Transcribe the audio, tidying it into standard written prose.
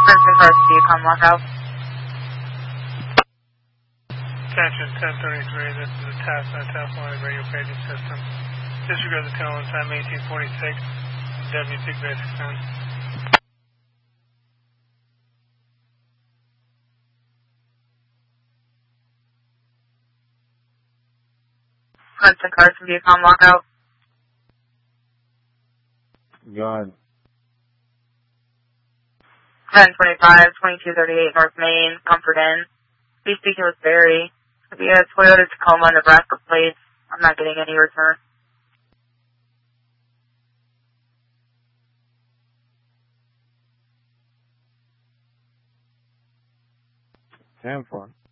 Princeton Car Speedcom lockout. Attention 1033, this is a task on a telephone radio paging system. Disregard the tail on time 1846, W2 basic sound. Princeton Car Speedcom lockout. Gun. 1025, 2238 North Main, Comfort Inn. Be speaking with Barry. If you have Toyota Tacoma, Nebraska plates, I'm not getting any return. 10-4.